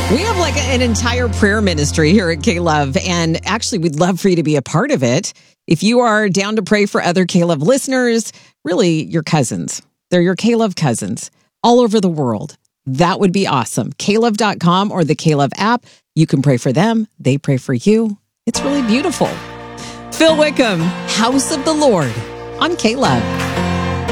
We have like an entire prayer ministry here at K-Love, and actually we'd love for you to be a part of it. If you are down to pray for other K-Love listeners, really your cousins, they're your K-Love cousins all over the world. That would be awesome. klove.com or the K-Love app. You can pray for them. They pray for you. It's really beautiful. Phil Wickham, House of the Lord on K-Love.